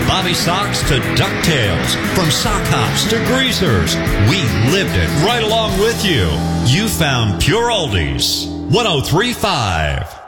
Bobby Socks to DuckTales, from sock hops to greasers, we lived it right along with you. You found Pure Oldies 103.5.